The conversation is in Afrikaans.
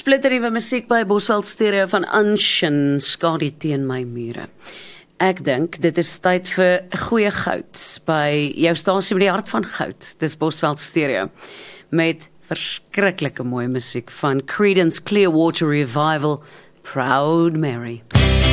Splitternuwe musiek by Bosveld Stereo van Anshin, skadu teen my mure. Ek dink, dit is tyd vir goeie goud by jou stasie met die hart van goud. Dis Bosveld Stereo, met verskriklike mooi musiek van Creedence Clearwater Revival, Proud Mary.